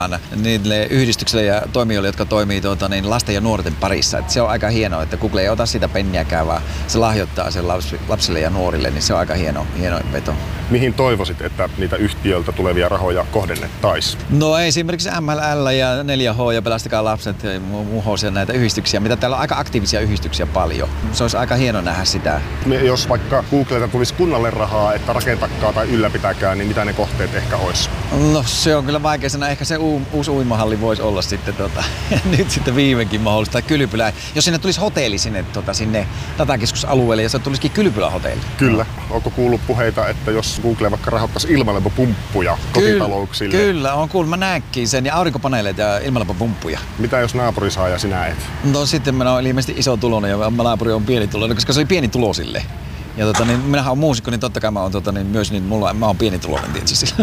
niille yhdistyksille ja toimijoille, jotka toimii lasten ja nuorten parissa. Et se on aika hienoa, että Google ei ota sitä penniäkään, vaan se lahjoittaa sen lapsille ja nuorille, niin se on aika hieno veto. Mihin toivoisit, että niitä yhtiöiltä tulevia rahoja kohdennettaisiin? No esimerkiksi MLL ja 4H ja Pelastakaa lapset ja muhos ja näitä yhdistyksiä, mitä täällä on aika aktiivisia yhdistyksiä paljon. Se olisi aika hieno nähdä sitä. Jos vaikka Googlelta tulisi kunnalle rahaa, että rakentakaa tai ylläpitäkää, niin mitä ne kohteet ehkä olisi? No se on kyllä vaikea sanoa. Ehkä se uusi uimahalli voisi olla sitten nyt sitten viimeinkin mahdollista. Tai Kylpylä. Jos sinne tulisi hotelli sinne datakeskusalueelle ja se tulisikin Kylpylähotelli. Kyllä. Onko kuullut puheita, että jos Google vaikka rahoittaisi ilmalämpöpumppuja kotitalouksille? Kyllä, on kuullut. Mä näenkin sen ja aurinkopaneeleita ja ilmalämpöpumppuja. Mitä jos naapuri saa ja sinä et? No sitten mä oon ilmeisesti iso tulonen ja naapuri on pieni tulonen, koska se oli pieni tulosille. Ja minähän olen muusikko, niin totta kai mä oon myös niin mä oon pienituloinen tietysti.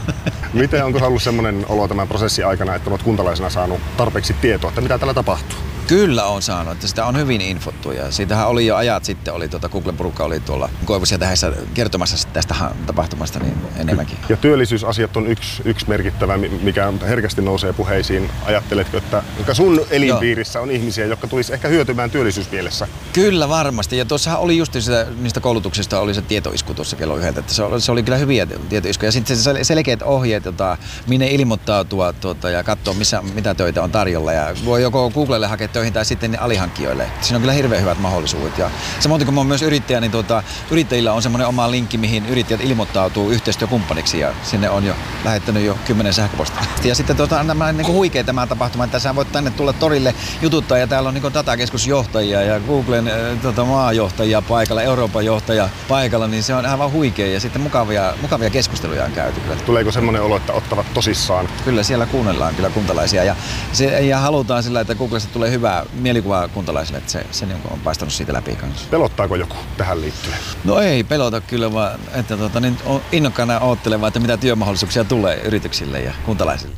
Miten onko ollut semmoinen olo tämän prosessin aikana, että olet kuntalaisena saanut tarpeeksi tietoa, että mitä täällä tapahtuu? Kyllä on saanut, että sitä on hyvin infottu ja siitähän oli jo ajat sitten, Googlen porukka oli tuolla Koivussa Tähdessä kertomassa tästä tapahtumasta niin enemmänkin. Ja työllisyysasiat on yksi merkittävä, mikä herkästi nousee puheisiin. Ajatteletko, että sun elinpiirissä on ihmisiä, jotka tulisi ehkä hyötymään työllisyysmielessä? Kyllä varmasti ja tuossahan oli just niistä koulutuksista oli se tietoisku tuossa kello 1, että se oli kyllä hyviä tietoiskuja ja sitten se selkeät ohjeet, minne ilmoittautua ja katsoa mitä töitä on tarjolla ja voi joko Googlelle hakea töihin tai sitten alihankkijoille. Siinä on kyllä hirveän hyvät mahdollisuudet. Ja samoin kun mä oon myös yrittäjä, niin yrittäjillä on semmoinen oma linkki, mihin yrittäjät ilmoittautuu yhteistyökumppaniksi ja sinne on jo lähettänyt jo 10 sähköpostia. Ja sitten on niin huikea tämä tapahtuma, että sä voit tänne tulla torille jututtaa ja täällä on niin datakeskusjohtajia ja Googlen maajohtajia paikalla, Euroopan johtaja paikalla, niin se on aivan huikea ja sitten mukavia keskusteluja on käyty. Tuleeko semmoinen olo, että ottavat tosissaan? Kyllä siellä kuunnellaan kyllä kuntalaisia ja halutaan sillä, että Googlesta tulee hyvää mielikuva kuntalaisille, että se niin on paistanut siitä läpi kanssa. Pelottaako joku tähän liittyen? No ei pelota kyllä, vaan että niin on innokkaana oottelevaa, että mitä työmahdollisuuksia tulee yrityksille ja kuntalaisille.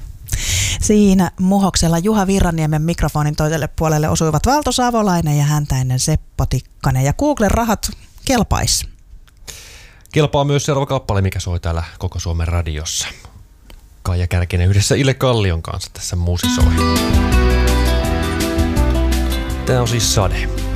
Siinä Muhoksella Juha Virraniemen mikrofonin toiselle puolelle osuivat Valto Savolainen ja häntä ennen Seppo Tikkanen. Ja Googlen rahat kelpais. Kelpaa myös seuraava kappale, mikä soi täällä Koko Suomen radiossa. Kaija Kärkinen yhdessä Ile Kallion kanssa tässä musisoi. Tämä on siis Sade.